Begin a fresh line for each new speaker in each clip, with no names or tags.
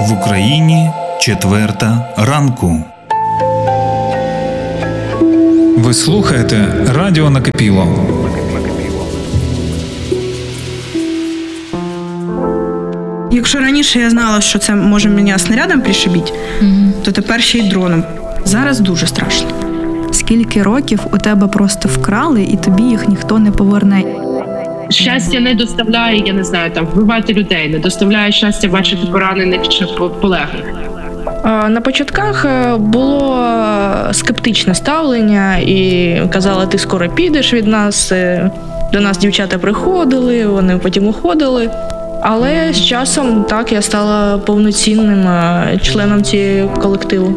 В Україні 4:00 ранку. Ви слухаєте Радіо Накипіло.
Якщо раніше я знала, що це може мене снарядом пришибити, то тепер ще й дроном. Зараз дуже страшно.
Скільки років у тебе просто вкрали, і тобі їх ніхто не поверне?
Щастя не доставляє, я не знаю, там вбивати людей, не доставляє щастя бачити поранених чи полеглих.
На початках було скептичне ставлення і казали, ти скоро підеш від нас. До нас дівчата приходили, вони потім уходили. Але з часом так я стала повноцінним членом цього колективу.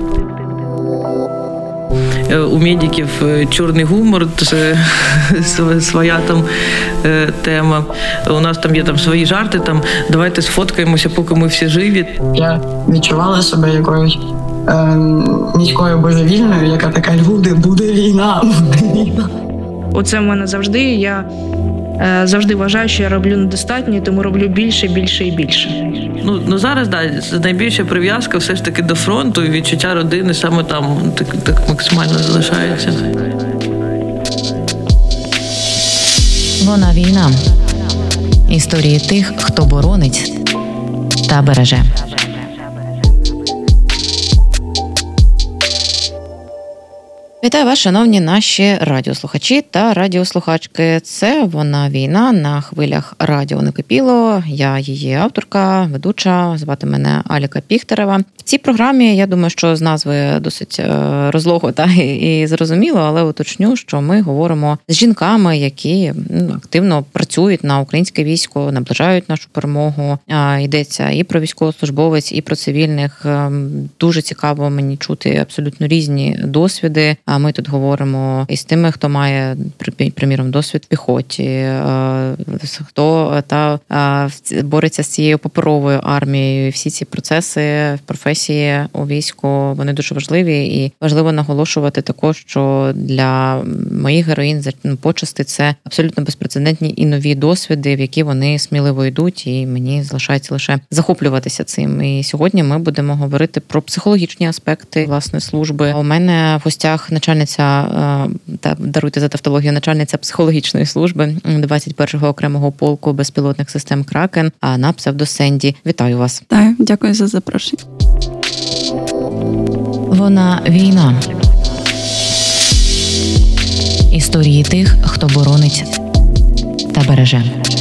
У медиків чорний гумор, це своя там тема. У нас там є там свої жарти, там давайте сфоткаємося, поки ми всі живі.
Я відчувала себе якоюсь міською божевільною, яка така: люди, буде війна, буде війна.
Оце в мене завжди. Я завжди вважаю, що я роблю недостатньо, тому роблю більше, більше і більше.
Ну зараз, найбільша прив'язка все ж таки до фронту, і відчуття родини саме там так максимально залишається.
Вона війна. Історії тих, хто боронить та береже. Вітаю вас, шановні наші радіослухачі та радіослухачки. Це «Вона війна» на хвилях Радіо Накипіло. Я її авторка, ведуча, звати мене Аліка Піхтерева. В цій програмі, я думаю, що з назви досить розлого та і зрозуміло, але уточню, що ми говоримо з жінками, які активно працюють на українське військо, наближають нашу перемогу. Йдеться і про військовослужбовець, і про цивільних. Дуже цікаво мені чути абсолютно різні досвіди. Ми тут говоримо із тими, хто має, приміром, досвід в піхоті, хто бореться з цією паперовою армією. Всі ці процеси в професії у війську, вони дуже важливі. І важливо наголошувати також, що для моїх героїнь почасти це абсолютно безпрецедентні і нові досвіди, в які вони сміливо йдуть, і мені залишається лише захоплюватися цим. І сьогодні ми будемо говорити про психологічні аспекти власної служби. У мене в гостях начальниця, даруйте за тавтологію, начальниця психологічної служби 21-го окремого полку безпілотних систем «Кракен», на псевдо Сенді. Вітаю вас.
Так, дякую за запрошення.
Вона війна. Історії тих, хто боронить та береже.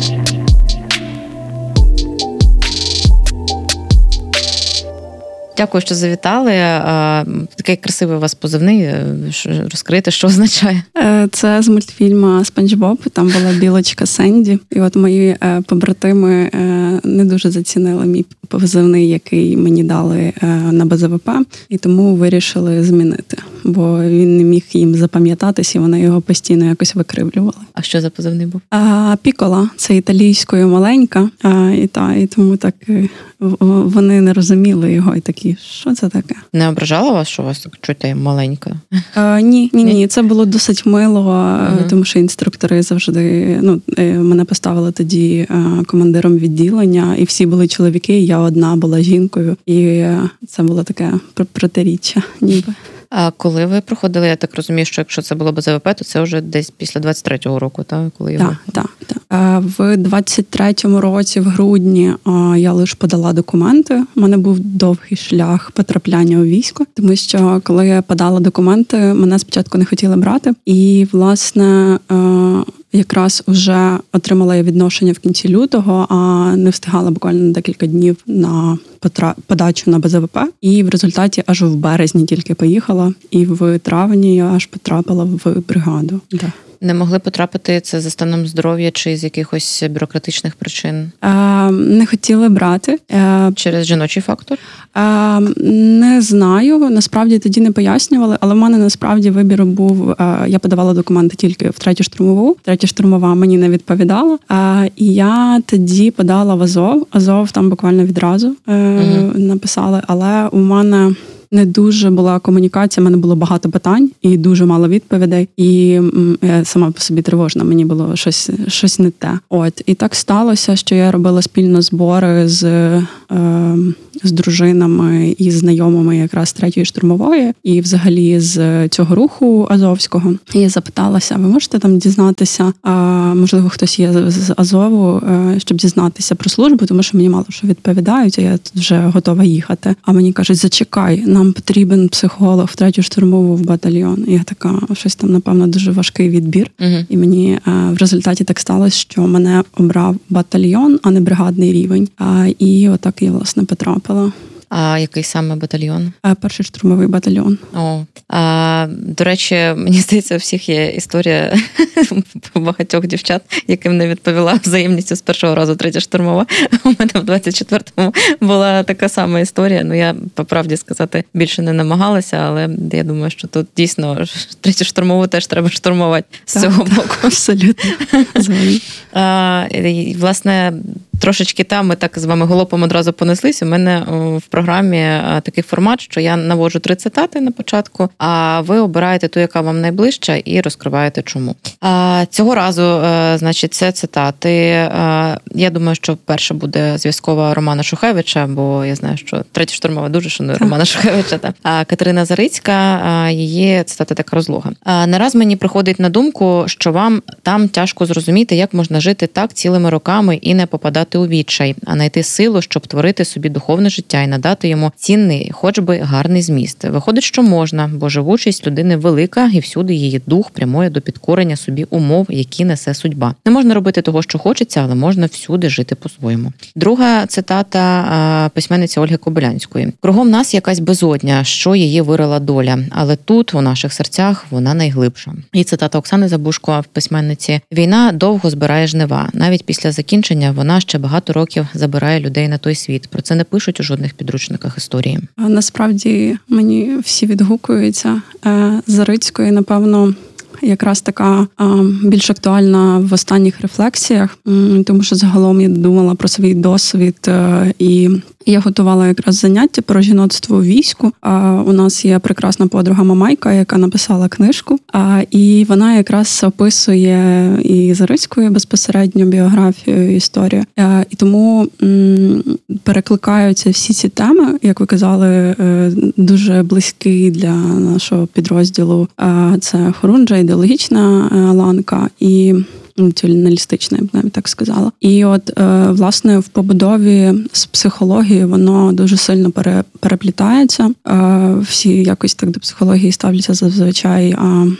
Дякую, що завітали. Такий красивий у вас позивний. Розкрийте, що означає?
Це з мультфільму «Спанч Боб». Там була білочка Сенді. І от мої побратими не дуже зацінили мій позивний, який мені дали на БЗВП. І тому вирішили змінити. Бо він не міг їм запам'ятатись, і вони його постійно якось викривлювали.
А що за позивний був?
Пікола. Це італійською маленька. І тому так вони не розуміли його і такі, що це таке?
Не ображало вас, що вас так чути маленька?
Ні. Це було досить мило, тому що інструктори завжди, мене поставили тоді командиром відділення, і всі були чоловіки, я одна була жінкою, і це було таке протиріччя, ніби.
А коли ви проходили, я так розумію, що якщо це було БЗВП, то це вже десь після 23-го року, так? Коли його...
Так. В 23-му році, в грудні, я лише подала документи. У мене був довгий шлях потрапляння у військо, тому що коли я подала документи, мене спочатку не хотіли брати. І, власне, якраз уже отримала я відношення в кінці лютого, а не встигала буквально на декілька днів на подачу на БЗВП. І в результаті аж в березні тільки поїхала, і в травні я аж потрапила в бригаду. Да.
Не могли потрапити це за станом здоров'я чи з якихось бюрократичних причин?
Не хотіли брати.
Через жіночий фактор?
Не знаю. Насправді тоді не пояснювали, але в мене насправді вибір був, я подавала документи тільки в 3-ю штурмову. 3-я штурмова мені не відповідала. І я тоді подала в Азов. Азов там буквально відразу написали, але у мене не дуже була комунікація, в мене було багато питань і дуже мало відповідей. І я сама по собі тривожна, мені було щось не те. І так сталося, що я робила спільно збори з з дружинами і знайомими якраз 3-ї штурмової і взагалі з цього руху азовського. І я запиталася, ви можете там дізнатися, можливо, хтось є з Азову, щоб дізнатися про службу, тому що мені мало що відповідають, а я тут вже готова їхати. А мені кажуть, зачекай, нам потрібен психолог в 3-ю штурмову в батальйон. І я така, щось там, напевно, дуже важкий відбір. І мені в результаті так сталося, що мене обрав батальйон, а не бригадний рівень. І отак я, власне, потрапила.
А який саме батальйон?
1-й штурмовий батальйон.
До речі, мені здається, у всіх є історія багатьох дівчат, яким не відповіла взаємністю з першого разу 3-я штурмова. У мене в 24-му була така сама історія. Я, по правді сказати, більше не намагалася, але я думаю, що тут дійсно 3-ю штурмову теж треба штурмувати з цього боку.
Абсолютно.
Власне, трошечки ми так з вами галопом одразу понеслись. У мене в програмі такий формат, що я наводжу 3 цитати на початку, а ви обираєте ту, яка вам найближча, і розкриваєте чому. Цього разу, значить, це цитати. Я думаю, що перша буде зв'язкова Романа Шухевича, бо я знаю, що 3-я штурмова дуже шанує Романа Шухевича. А Катерина Зарицька, її цитата така розлога. Не раз мені приходить на думку, що вам там тяжко зрозуміти, як можна жити так цілими роками і не попадати у відчай, а знайти силу, щоб творити собі духовне життя і надати йому цінний, хоч би гарний зміст. Виходить, що можна, бо живучість людини велика, і всюди її дух прямує до підкорення собі умов, які несе судьба. Не можна робити того, що хочеться, але можна всюди жити по-своєму. Друга цитата письменниці Ольги Кобилянської. Кругом нас якась безодня, що її вирила доля, але тут, у наших серцях, вона найглибша. І цитата Оксани Забушко, письменниці. Війна довго збирає жнива. Навіть після закінчення вона ще багато років забирає людей на той світ. Про це не пишуть у жодних підручниках історії.
Насправді мені всі відгукуються. Зарицької, напевно, якраз така більш актуальна в останніх рефлексіях, тому що загалом я думала про свій досвід і я готувала якраз заняття про жіноцтво у війську. У нас є прекрасна подруга Мамайка, яка написала книжку, і вона якраз описує і Зарицькою безпосередньо біографію, історію. І тому перекликаються всі ці теми, як ви казали, дуже близькі для нашого підрозділу. Це Хорунжа, ідеологічна ланка і націоналістична, я б навіть так сказала. І от, власне, в побудові з психології воно дуже сильно переплітається. Всі якось так до психології ставляться зазвичай,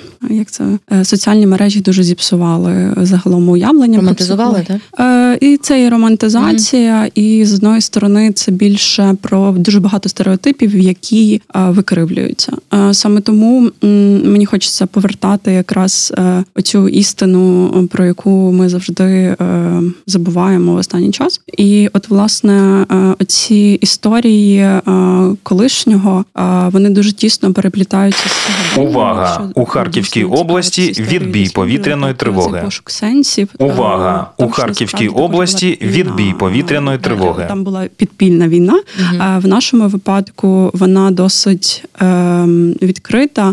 соціальні мережі дуже зіпсували загалом уявлення.
Романтизували, так?
І це і романтизація, і з одної сторони це більше про дуже багато стереотипів, які викривлюються. Саме тому мені хочеться повертати якраз оцю істину, про яку ми завжди забуваємо в останній час. І от, власне, оці історії колишнього, вони дуже тісно переплітаються з сьогоденням.
Увага! У Харківській області відбій повітряної тривоги.
Пошук сенсів.
Увага! У Харківській області відбій повітряної тривоги.
Там була підпільна війна. В нашому випадку вона досить відкрита,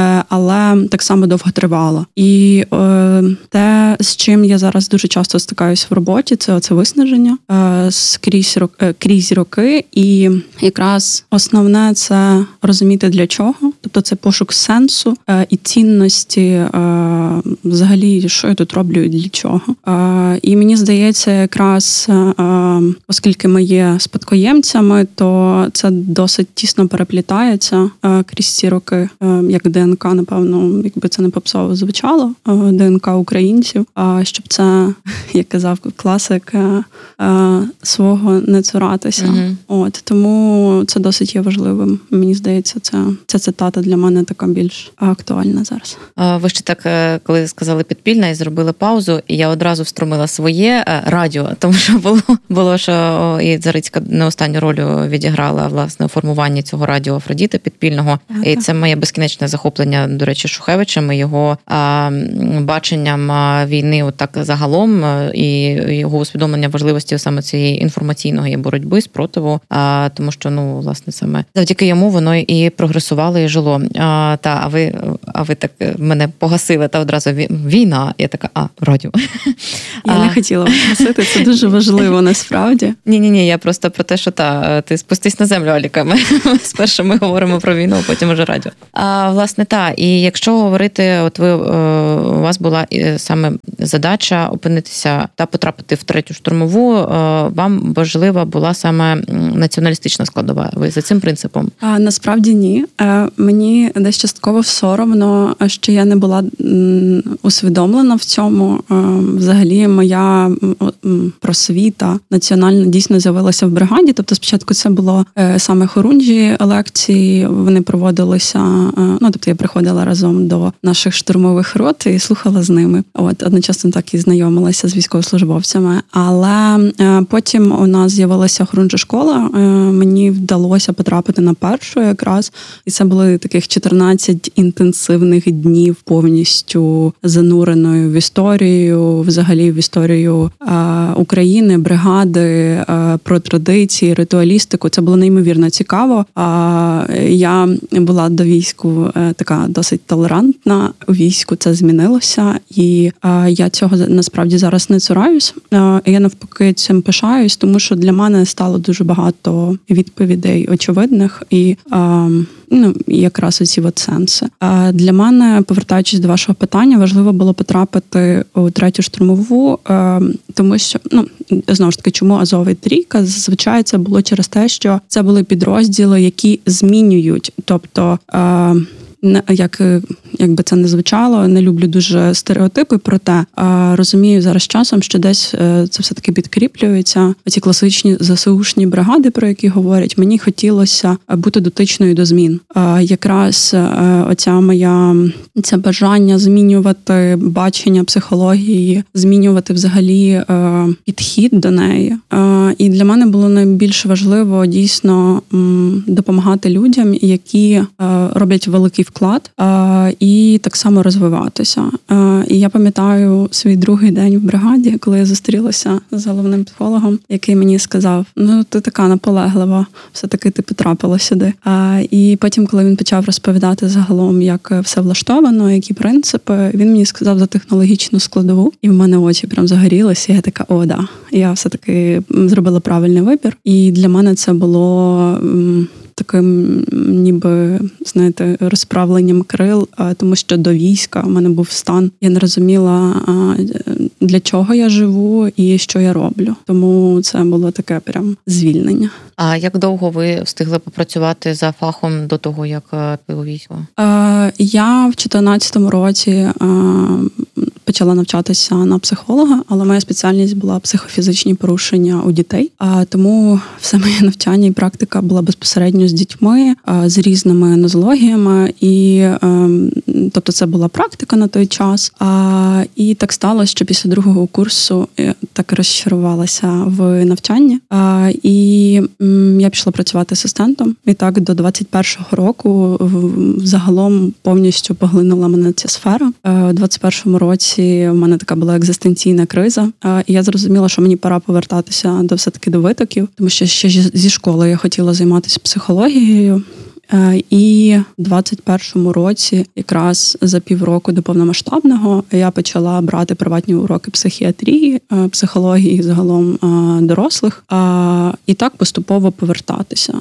але так само довго тривала. І те, з чим я зараз дуже часто стикаюсь в роботі, це оце виснаження крізь роки. І якраз основне – це розуміти для чого. Тобто це пошук сенсу і цінності взагалі, що я тут роблю і для чого. І мені здається, якраз оскільки ми є спадкоємцями, то це досить тісно переплітається крізь ці роки, як ДНК, напевно, якби це не попсово звучало, ДНК українців, щоб це, як казав класик, свого не цуратися. Тому це досить є важливим. Мені здається, ця цитата для мене така більш актуальна зараз.
Ви ще так, коли сказали підпільна і зробили паузу, і я одразу встромила своє радіо, тому що було, що і Зарицька не останню роль відіграла, власне, у формуванні цього радіо Афродіта підпільного. І це моє безкінечне захоплення, до речі, Шухевичем і його баченням війни війни, от так загалом, і його усвідомлення важливості саме цієї інформаційної боротьби, спротиву, тому що, власне, саме завдяки йому воно і прогресувало, і жило. А ви так мене погасили, та одразу війна. Я така, радіо.
Я не хотіла погасити, це дуже важливо насправді.
Ні, я просто про те, що ти спустись на землю, Аліка. Спершу ми говоримо про війну, а потім уже радіо. Власне, і якщо говорити, от у вас була саме задача опинитися та потрапити в 3-ю штурмову, вам важлива була саме націоналістична складова. Ви за цим принципом?
Насправді ні. Мені десь частково соромно, що я не була усвідомлена в цьому. Взагалі, моя просвіта національна дійсно з'явилася в бригаді. Тобто спочатку це було саме хорунжі лекції, вони проводилися, тобто я приходила разом до наших штурмових рот і слухала з ними. Одночасно так і знайомилася з військовослужбовцями. Але потім у нас з'явилася хорунжа школа, мені вдалося потрапити на першу якраз, і це були таких 14 інтенсивних днів повністю зануреною в історію, взагалі в історію України, бригади, про традиції, ритуалістику. Це було неймовірно цікаво. Я була до війську така досить толерантна. У війську це змінилося, і я цього насправді зараз не цураюсь. Я навпаки цим пишаюсь, тому що для мене стало дуже багато відповідей очевидних і якраз оці сенси. Для мене, повертаючись до вашого питання, важливо було потрапити у 3-ю штурмову, тому що, знову ж таки, чому Азов і Трійка? Зазвичай це було через те, що це були підрозділи, які змінюють, тобто як би це не звучало, не люблю дуже стереотипи, проте розумію зараз часом, що десь це все-таки підкріплюється. Ці класичні ЗСУшні бригади, про які говорять, мені хотілося бути дотичною до змін. Якраз це бажання змінювати бачення психології, змінювати взагалі підхід до неї. І для мене було найбільш важливо дійсно допомагати людям, які роблять великий вклад, і так само розвиватися. І я пам'ятаю свій другий день в бригаді, коли я зустрілася з головним психологом, який мені сказав, ти така наполеглива, все-таки ти потрапила сюди. І потім, коли він почав розповідати загалом, як все влаштовано, які принципи, він мені сказав за технологічну складову, і в мене очі прям загорілися, і я така, я все-таки зробила правильний вибір. І для мене це було таким, ніби, розправленням крил, тому що до війська в мене був стан. Я не розуміла, для чого я живу і що я роблю. Тому це було таке прям звільнення.
А як довго ви встигли попрацювати за фахом до того, як ви у війську?
Я в 2014 році почала навчатися на психолога, але моя спеціальність була психофізичні порушення у дітей. Тому все моє навчання і практика була безпосередньо з дітьми, з різними нозологіями. І, тобто це була практика на той час. І так сталося, що після другого курсу я так розчарувалася в навчанні. І я пішла працювати асистентом. І так до 21-го року загалом повністю поглинула мене ця сфера. У 21-му році в мене така була екзистенційна криза. І я зрозуміла, що мені пора повертатися все-таки до витоків, тому що ще зі школи я хотіла займатися психологією. І в 21-му році, якраз за півроку до повномасштабного, я почала брати приватні уроки психіатрії, психології загалом дорослих, і так поступово повертатися.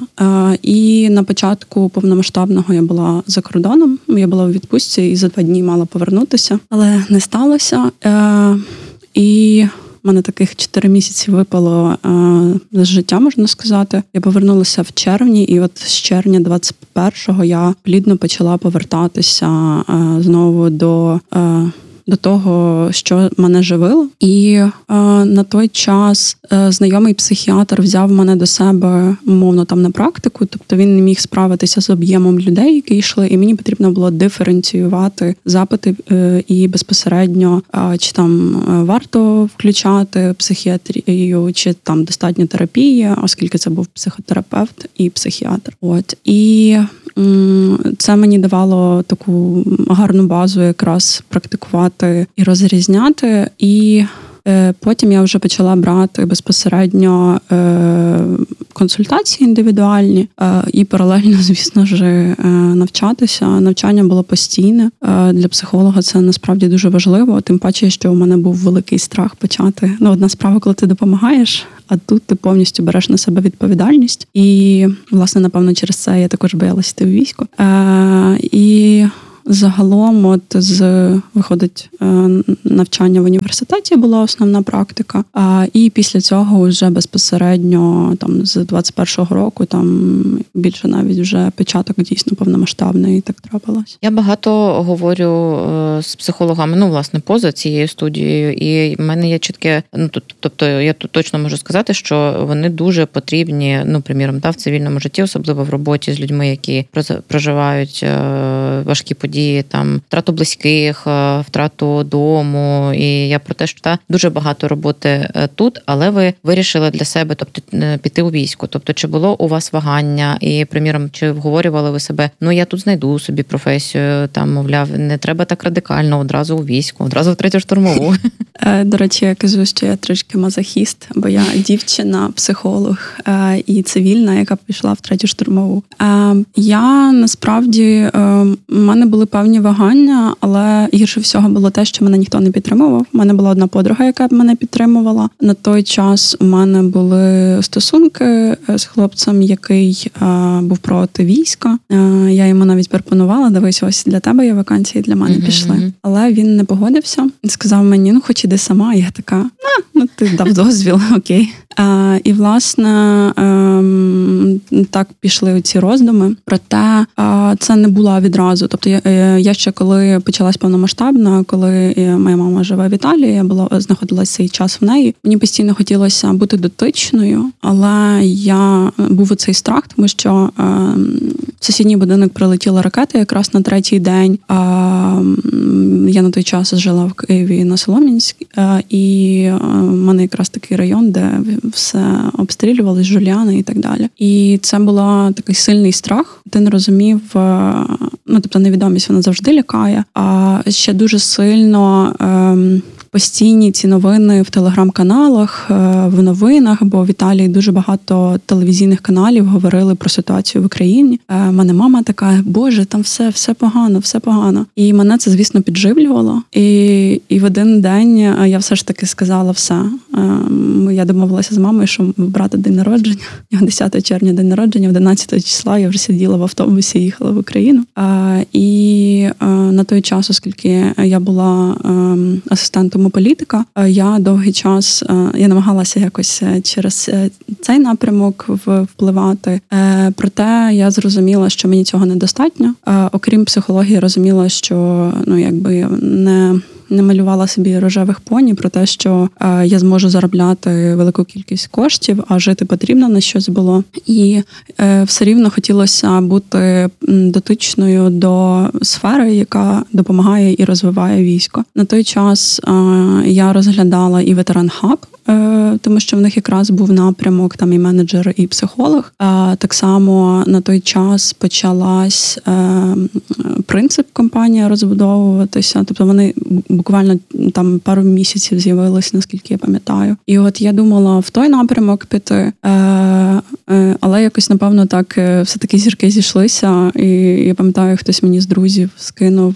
І на початку повномасштабного я була за кордоном, я була у відпустці і за 2 дні мала повернутися, але не сталося. І в мене таких 4 місяці випало з життя, можна сказати. Я повернулася в червні, і от з червня 21-го я плідно почала повертатися знову до того, що мене живило. І на той час знайомий психіатр взяв мене до себе, умовно, там на практику, тобто він не міг справитися з об'ємом людей, які йшли, і мені потрібно було диференціювати запити і безпосередньо, чи там варто включати психіатрію, чи там достатньо терапії, оскільки це був психотерапевт і психіатр. І це мені давало таку гарну базу якраз практикувати і розрізняти. І потім я вже почала брати безпосередньо консультації індивідуальні і паралельно, звісно ж, навчатися. Навчання було постійне. Для психолога це насправді дуже важливо, тим паче, що у мене був великий страх почати. Одна справа, коли ти допомагаєш, а тут ти повністю береш на себе відповідальність. І, власне, напевно, через це я також боялася йти в військо. І загалом, виходить, навчання в університеті була основна практика, і після цього вже безпосередньо там з 21-го року там більше навіть вже початок дійсно повномасштабний, і так трапилось.
Я багато говорю з психологами, власне, поза цією студією, і в мене є чітке, тобто я тут точно можу сказати, що вони дуже потрібні, приміром, в цивільному житті, особливо в роботі з людьми, які проживають важкі події, там втрату близьких, втрату дому. І я про те, що дуже багато роботи тут, але ви вирішили для себе, тобто піти у військо. Тобто, чи було у вас вагання, і, приміром, чи вговорювали ви себе, я тут знайду собі професію, там, мовляв, не треба так радикально, одразу у війську, одразу в 3-ю штурмову.
До речі, я кажу, що я трішки мазохіст, бо я дівчина, психолог і цивільна, яка пішла в 3-ю штурмову. Я, насправді, в мене були певні вагання, але гірше всього було те, що мене ніхто не підтримував. У мене була одна подруга, яка мене підтримувала. На той час у мене були стосунки з хлопцем, який був проти війська. Я йому навіть пропонувала, дивись, ось для тебе є вакансії, для мене пішли. Але він не погодився. Сказав мені, хоч іди сама. Я така, ти дав дозвіл, окей. І, власне, так пішли ці роздуми. Проте це не було відразу. Тобто я ще коли почалась повномасштабна, коли моя мама живе в Італії, я знаходилася цей час в неї. Мені постійно хотілося бути дотичною, але був цей страх, тому що в сусідній будинок прилетіла ракета якраз на 3-й день. Я на той час жила в Києві на Солом'янськ, і в мене якраз такий район, де все обстрілювали, жуляни і так далі. І це був такий сильний страх. Ти не розумів, тобто невідомість, вона завжди лякає, а ще дуже сильно постійні ці новини в телеграм-каналах, в новинах, бо в Італії дуже багато телевізійних каналів говорили про ситуацію в Україні. Мене мама така, боже, там все погано, все погано. І мене це, звісно, підживлювало. І в один день я все ж таки сказала все. Я домовилася з мамою, що в брата день народження. 10 червня день народження, 11 числа я вже сиділа в автобусі і їхала в Україну. І на той час, оскільки я була асистентом політика, я довгий час я намагалася якось через цей напрямок впливати. Проте я зрозуміла, що мені цього недостатньо. Окрім психології, розуміла, що не малювала собі рожевих поні про те, що я зможу заробляти велику кількість коштів, а жити потрібно на щось було. І все рівно хотілося бути дотичною до сфери, яка допомагає і розвиває військо. На той час я розглядала і ветеран-хаб, тому що в них якраз був напрямок, там і менеджер, і психолог. Так само на той час почалась принцип компанія розбудовуватися. Тобто вони буквально там пару місяців з'явились, наскільки я пам'ятаю. І от я думала в той напрямок піти, але якось, напевно, так все-таки зірки зійшлися. І я пам'ятаю, хтось мені з друзів скинув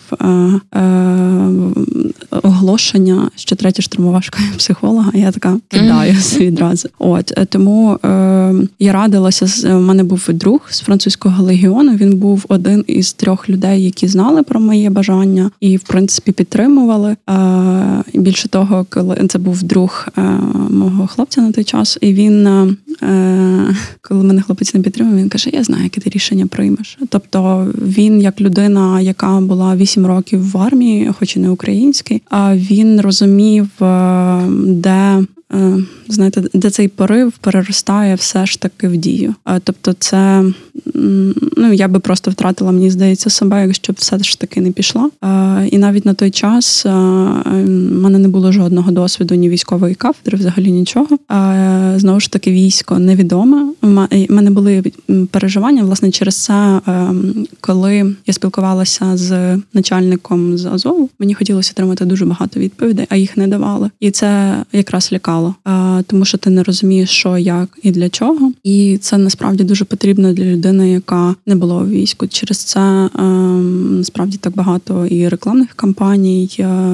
оголошення, що 3-я штурмова шукає психолога, і я така кидаюся відразу. Тому я радилася, у мене був друг з французького легіону, він був один із 3 людей, які знали про моє бажання і, в принципі, підтримували. Більше того, коли це був друг мого хлопця на той час, і він, коли мене хлопець не підтримав, він каже, я знаю, яке ти рішення приймеш. Тобто він, як людина, яка була 8 років в армії, хоч і не український, він розумів, де знаєте, де цей порив переростає все ж таки в дію. Тобто це, я би просто втратила, мені здається, себе, якщо б все ж таки не пішла. І навіть на той час в мене не було жодного досвіду ні військової кафедри, взагалі нічого. Знову ж таки, військо невідоме. У мене були переживання, власне, через це, коли я спілкувалася з начальником з Азову, мені хотілося отримати дуже багато відповідей, а їх не давали. І це якраз лякало, тому що ти не розумієш, що, як і для чого. І це насправді дуже потрібно для людини, яка не була у війську. Через це насправді так багато і рекламних кампаній.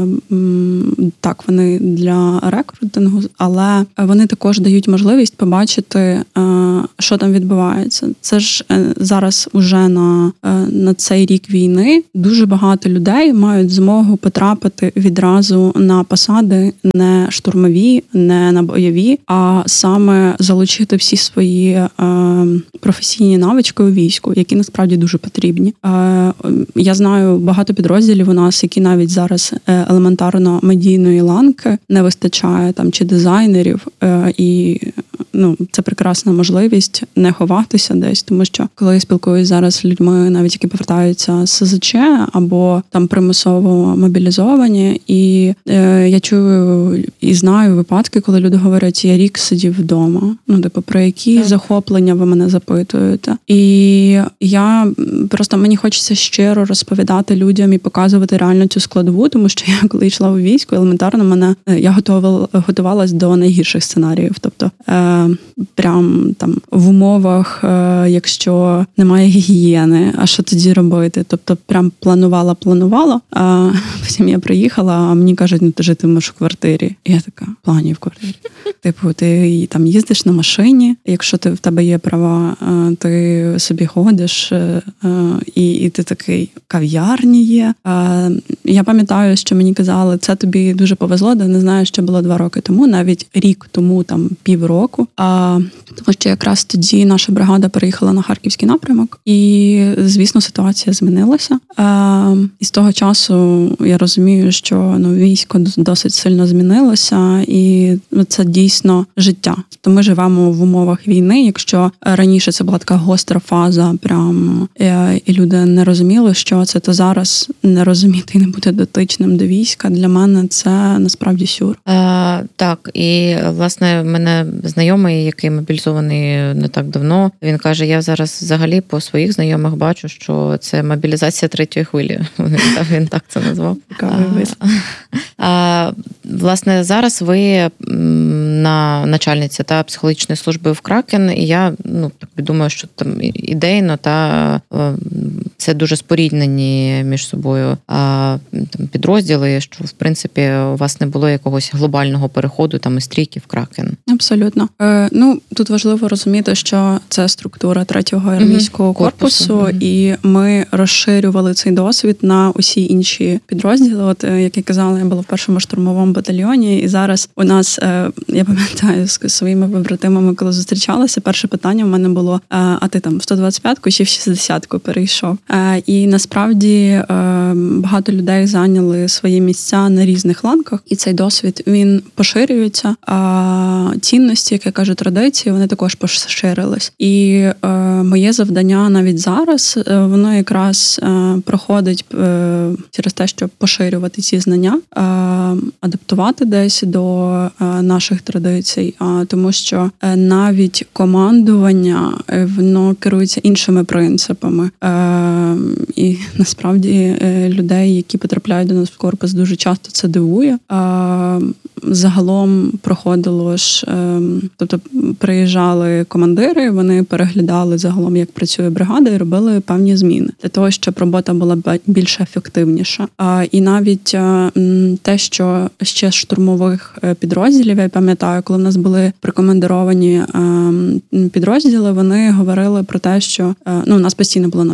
Так, вони для рекрутингу, але вони також дають можливість побачити, що там відбувається. Це ж зараз уже на цей рік війни дуже багато людей мають змогу потрапити відразу на посади не штурмові, не на бойові, а саме залучити всі свої професійні навички у війську, які насправді дуже потрібні. Я знаю багато підрозділів у нас, які навіть зараз елементарно медійної ланки не вистачає там чи дизайнерів, і це прекрасна можливість не ховатися десь, тому що коли я спілкуюся зараз з людьми, навіть які повертаються з СЗЧ або там примусово мобілізовані, і я чую і знаю випадки, коли люди говорять, я рік сидів вдома. Про які захоплення ви мене запитуєте. І я просто, мені хочеться щиро розповідати людям і показувати реально цю складову, тому що я коли йшла у військо, елементарно я готувалась до найгірших сценаріїв. Тобто прям там в умовах, якщо немає гігієни, а що тоді робити? Тобто прям планувала, а потім я приїхала, а мені кажуть, ти житимеш в квартирі. І я така, планів в квартирі. Типу, ти там їздиш на машині, якщо в тебе є права, ти собі ходиш, і ти такий, кав'ярні є. Я пам'ятаю, що мені казали, це тобі дуже повезло, де не знаю, що було 2 роки тому, навіть рік тому, там півроку. Тому що якраз тоді наша бригада переїхала на Харківський напрямок, і, звісно, ситуація змінилася. І з того часу я розумію, що військо досить сильно змінилося, і це дійсно життя. То ми живемо в умовах війни. Якщо раніше це була така гостра фаза, прям і люди не розуміли, що це, то зараз не розуміти і не бути дотичним до війська. Для мене це насправді сюр.
Так, і власне в мене знайомий, який мобілізований не так давно, він каже, я зараз взагалі по своїх знайомих бачу, що це мобілізація 3-ї хвилі. Він так це назвав. Власне, зараз ви начальниця та психологічної служби в Кракен, і я думаю, що там ідейно це дуже споріднені між собою підрозділи, що в принципі у вас не було якогось глобального переходу там із трійки в Кракен.
Абсолютно. Тут важливо розуміти, що це структура 3-го армійського корпусу, і ми розширювали цей досвід на усі інші підрозділи. От, як я казала, я була в 1-му штурмовому батальйоні, і зараз у нас, я пам'ятаю, з своїми побратимами, коли зустрічалися, перше питання в мене було, а ти там в 125-ку чи в 60-ку перейшов? І насправді багато людей зайняли свої місця на різних ланках, і цей досвід, він поширюється, а цінності, як я кажу, традиції, вони також поширились. І моє завдання навіть зараз, воно якраз проходить через те, щоб поширювати ці знання, адаптувати десь до наших традицій, тому що навіть командування, воно керується іншими принципами. І насправді людей, які потрапляють до нас в корпус, дуже часто це дивує. Загалом проходило ж, тобто приїжджали командири, вони переглядали загалом, як працює бригада, і робили певні зміни для того, щоб робота була більш ефективніша. І навіть те, що ще з штурмових підрозділів, я пам'ятаю, коли в нас були прикомандировані підрозділи, вони говорили про те, що у нас постійно було навчання.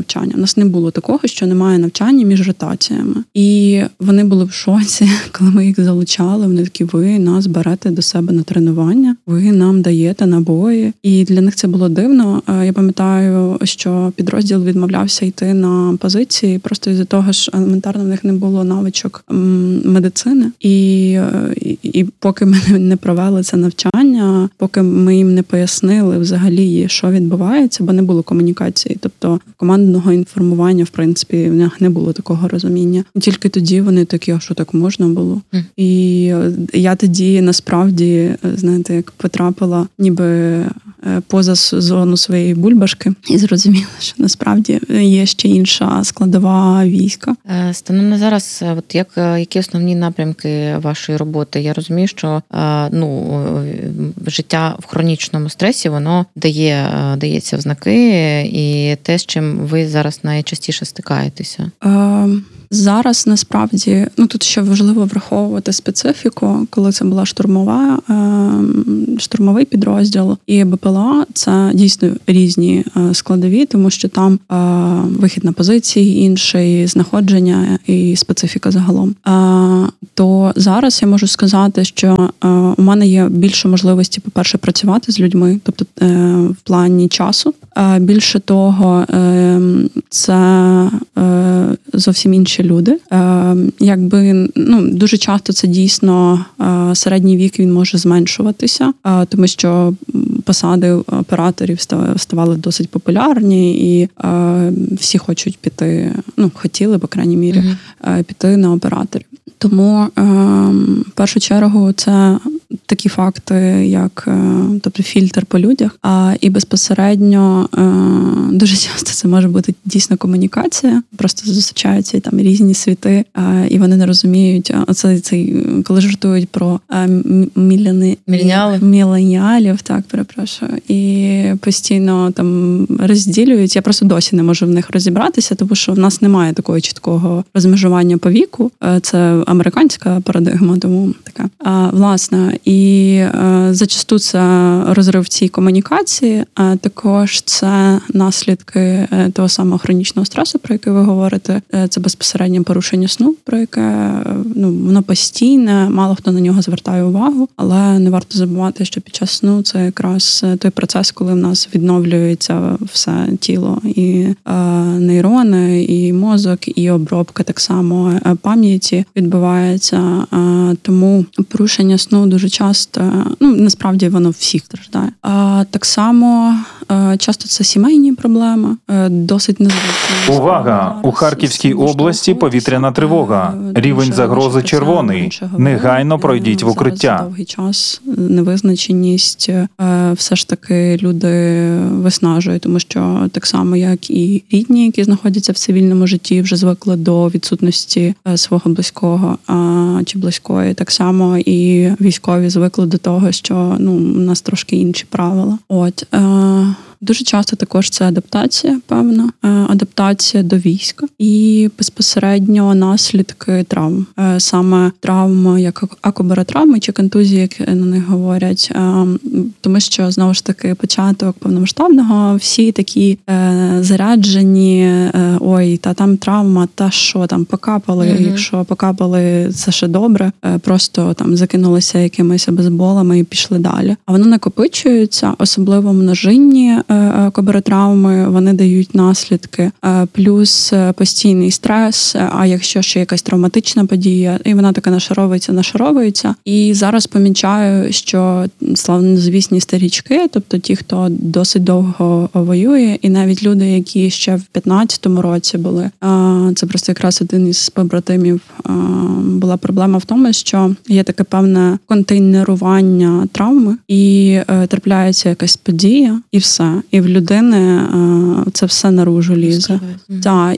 нас не було такого, що немає навчання між ротаціями. І вони були в шоці, коли ми їх залучали. Вони такі: ви нас берете до себе на тренування, ви нам даєте набої. І для них це було дивно. Я пам'ятаю, що підрозділ відмовлявся йти на позиції просто із-за того, що елементарно в них не було навичок медицини. І поки ми не провели це навчання, поки ми їм не пояснили взагалі, що відбувається, бо не було комунікації. Тобто командного інформування, в принципі, в них не було такого розуміння. Тільки тоді вони такі: а що так можна було? І я тоді насправді, знаєте, як потрапила ніби поза зону своєї бульбашки і зрозуміла, що насправді є ще інша складова війська.
Станом на зараз, от які основні напрямки вашої роботи? Я розумію, що життя в хронічному стресі, воно дається в знаки, і те, з чим ви зараз найчастіше стикаєтеся.
Зараз, насправді, тут ще важливо враховувати специфіку, коли це була штурмовий підрозділ і БПЛА, це дійсно різні складові, тому що там вихід на позиції інший, знаходження і специфіка загалом. То зараз я можу сказати, що у мене є більше можливості, по-перше, працювати з людьми, тобто в плані часу. Більше того, це зовсім інші люди. Дуже часто це дійсно середній вік, він може зменшуватися, тому що посади операторів ставали досить популярні, і всі хочуть піти, хотіли, по крайній мірі, піти на операторів. Тому, в першу чергу, це такі факти, як фільтр по людях, і безпосередньо дуже часто це може бути дійсно комунікація. Просто зустрічаються там різні світи, і вони не розуміють. Коли жартують про міленіалів, так, перепрошую, і постійно там розділюють. Я просто досі не можу в них розібратися, тому що в нас немає такого чіткого розмежування по віку. Це американська парадигма, тому така. Власне, і зачасту це розрив в цій комунікації, а також це наслідки того самого хронічного стресу, про який ви говорите. Це безпосередньо порушення сну, про яке воно постійне, мало хто на нього звертає увагу, але не варто забувати, що під час сну це якраз той процес, коли в нас відновлюється все тіло, і нейрони, і мозок, і обробка так само пам'яті відбувається. Тому порушення сну дуже часто, насправді воно всіх страждає. Так само часто це сімейні проблеми, досить незвично.
Увага! У Харківській області повітряна тривога. Рівень загрози червоний. Негайно пройдіть в укриття.
Довгий час невизначеність все ж таки люди виснажують, тому що так само, як і рідні, які знаходяться в цивільному житті, вже звикли до відсутності свого близького чи близької. Так само і військові звикли до того, що у нас трошки інші правила. Дуже часто також це адаптація, певна, адаптація до війська і безпосередньо наслідки травм. Саме травми, як акубаротравми чи контузії, як на них говорять. Тому що, знову ж таки, початок повномасштабного, всі такі заряджені, та там травма, та що там, покапали, якщо покапали, це ще добре, просто там закинулися якимись бейсболами і пішли далі. А воно накопичується, особливо множинні акубаротравми, вони дають наслідки, плюс постійний стрес, а якщо ще якась травматична подія, і вона така нашаровується. І зараз помічаю, що славнозвісні старічки, тобто ті, хто досить довго воює, і навіть люди, які ще в 15-му році були, це просто якраз один із побратимів, була проблема в тому, що є таке певне контейнерування травми, і трапляється якась подія, і все. І в людини це все наружу лізе. Так,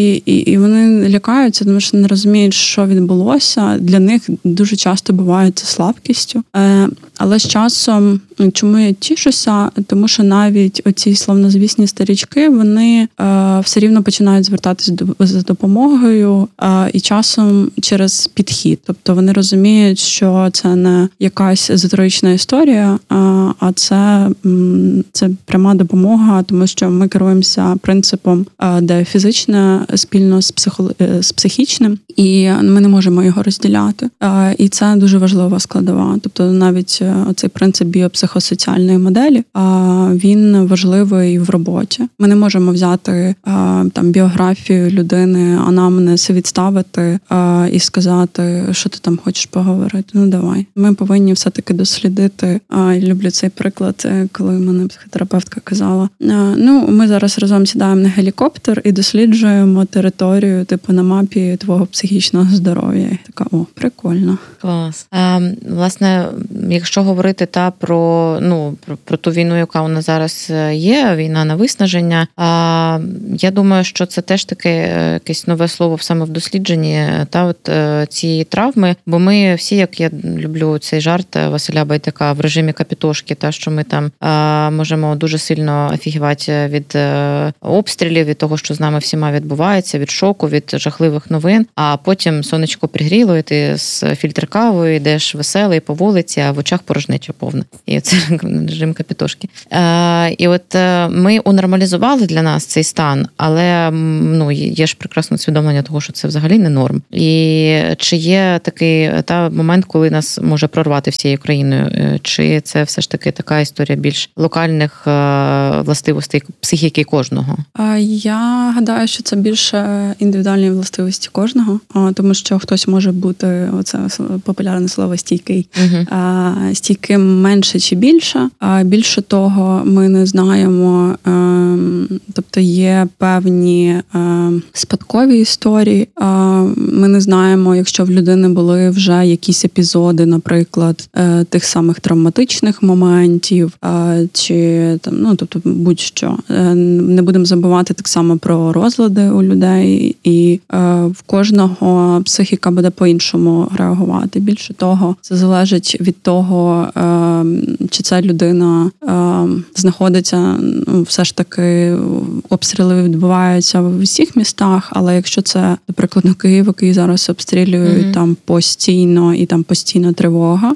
і вони лякаються, тому що не розуміють, що відбулося. Для них дуже часто буває це слабкістю. Але з часом, чому я тішуся, тому що навіть оці славнозвісні старічки, вони все рівно починають звертатись за допомогою і часом через підхід. Тобто вони розуміють, що це не якась езотерична історія, а це пряма допомога, тому що ми керуємося принципом, де фізичне спільно з психічним, і ми не можемо його розділяти. І це дуже важлива складова. Тобто навіть цей принцип біопсихосоціальної моделі, він важливий в роботі. Ми не можемо взяти там біографію людини, анамнез відставити і сказати, що ти там хочеш поговорити. Ну давай. Ми повинні все-таки дослідити. Люблю цей приклад, коли мене психотерапевтка казала: ми зараз разом сідаємо на гелікоптер і досліджуємо територію, типу, на мапі твого психічного здоров'я. І така, прикольно.
Клас. Власне, якщо говорити про ту війну, яка у нас зараз є, війна на виснаження, я думаю, що це теж таке якесь нове слово саме в дослідженні цієї травми, бо ми всі, як я люблю цей жарт Василя Байдака, в режимі капітошки, що ми там можемо дуже сильно офігівати від обстрілів, від того, що з нами всіма відбувається, від шоку, від жахливих новин, а потім сонечко пригріло, і ти з фільтр кавою йдеш веселий по вулиці, а в очах порожнеча повна. І це режим капітошки. І от ми унормалізували для нас цей стан, але є ж прекрасне усвідомлення того, що це взагалі не норм. І чи є такий момент, коли нас може прорвати всією країною? Чи це все ж таки така історія більш локальних властивостей психіки кожного?
Я гадаю, що це більше індивідуальні властивості кожного, тому що хтось може бути, оце популярне слово, стійкий. Стійким менше чи більше. Більше того, ми не знаємо, тобто є певні спадкові історії. Ми не знаємо, якщо в людини були вже якісь епізоди, наприклад, тих самих травматичних моментів, чи тобто будь-що. Не будемо забувати так само про розлади у людей, і в кожного психіка буде по-іншому реагувати. Більше того, це залежить від того, чи ця людина знаходиться, все ж таки обстріли відбуваються в усіх містах, але якщо це, наприклад, Київ, який зараз обстрілюють там постійно, і там постійно тривога,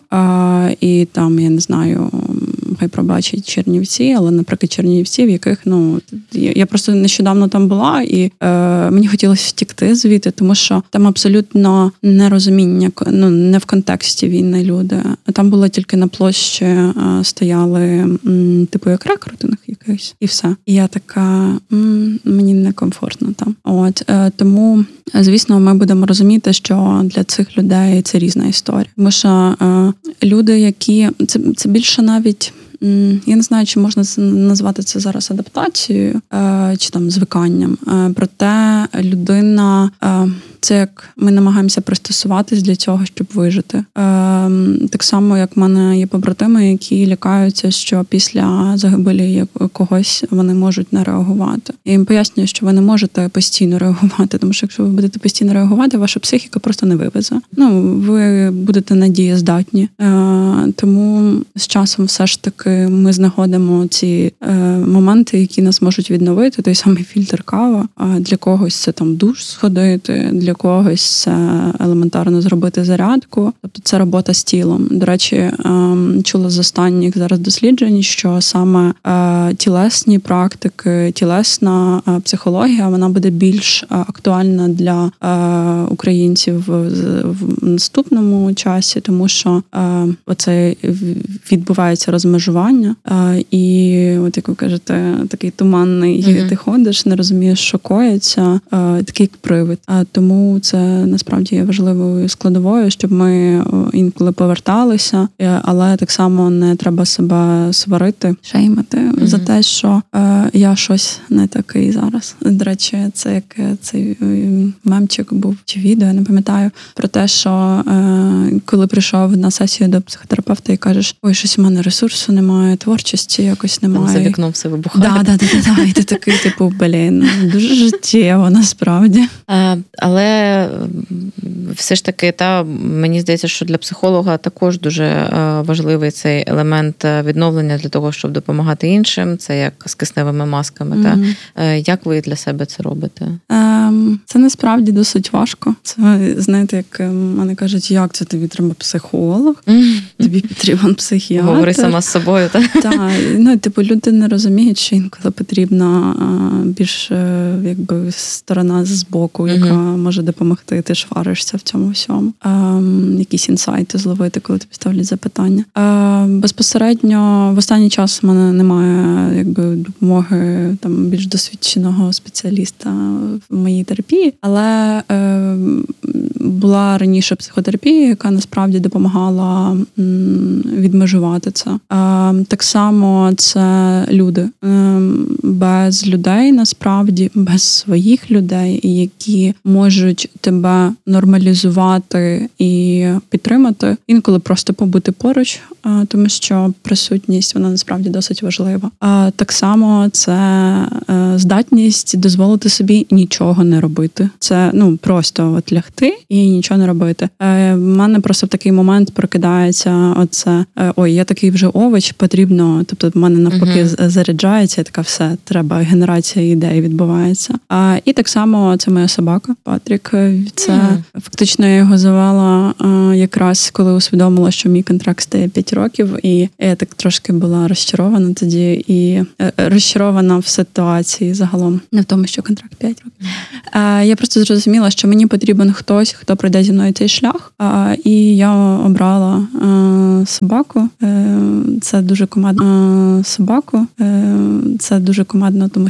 і там, я не знаю, хай пробачить Чернівці, але, наприклад, Чернівці, в яких, я просто нещодавно там була, і мені хотілося втікти звідти, тому що там абсолютно нерозуміння, не в контексті війни люди. Там було тільки на площі, стояли, типу, як рекрутинг якийсь, і все. І я така, мені некомфортно там. Тому, звісно, ми будемо розуміти, що для цих людей це різна історія. Тому що люди, які, це більше навіть, я не знаю, чи можна назвати це зараз адаптацією, чи там звиканням. Проте людина, це як ми намагаємося пристосуватись для цього, щоб вижити. Так само, як в мене є побратими, які лякаються, що після загибелі когось вони можуть не реагувати. Я їм пояснюю, що ви не можете постійно реагувати, тому що якщо ви будете постійно реагувати, ваша психіка просто не вивезе. Ви будете недієздатні. Тому з часом все ж таки ми знаходимо ці моменти, які нас можуть відновити. Той самий фільтр кава. Для когось це там душ сходити, для когось це елементарно зробити зарядку. Тобто це робота з тілом. До речі, чула з останніх зараз досліджень, що саме тілесні практики, тілесна психологія, вона буде більш актуальна для українців в наступному часі, тому що оце відбувається розмежування. І от, як ви кажете, такий туманний, ти ходиш, не розумієш, що коїться, такий як привид. Тому це насправді є важливою складовою, щоб ми інколи поверталися, але так само не треба себе сварити, шеймити за те, що я щось не такий зараз. До речі, це як цей мемчик був, чи відео, я не пам'ятаю, про те, що коли прийшов на сесію до психотерапевта і кажеш, ой, щось у мене ресурсу немає, немає творчості, якось немає.
Там за вікном все вибухає.
Да. І ти такий, типу, дуже життєво насправді.
Але все ж таки, мені здається, що для психолога також дуже важливий цей елемент відновлення для того, щоб допомагати іншим. Це як з кисневими масками. Як ви для себе це робите?
Це насправді досить важко. Це, знаєте, як мене кажуть, як це тобі треба психолог, тобі потрібен психіатр.
Говори сама з собою, так?
Так, люди не розуміють, що інколи потрібна більш якби сторона збоку, яка може допомогти. Ти шваришся в цьому всьому. Якісь інсайти зловити, коли тобі ставлять запитання. Безпосередньо в останній час в мене немає якби допомоги там більш досвідченого спеціаліста в моїй терапії, але була раніше психотерапія, яка насправді допомагала відмежувати це. Так само це люди. Без людей, насправді, без своїх людей, які можуть тебе нормалізувати і підтримати, інколи просто побути поруч, тому що присутність, вона насправді досить важлива. Так само це здатність дозволити собі нічого не робити. Це, просто от лягти і нічого не робити. В мене просто в такий момент прокидається оце, я такий вже овоч, потрібно, тобто в мене навпаки заряджається, і така все, треба, генерація ідей відбувається. І так само це моя собака, Патрік. Це фактично я його завела якраз, коли усвідомила, що мій контракт стає 5 років, і я так трошки була розчарована тоді, і розчарована в ситуації загалом, не в тому, що контракт 5 років. Я просто зрозуміла, що мені потрібен хтось, хто пройде зі мною цей шлях, і я обрала собаку. Це дуже командно, тому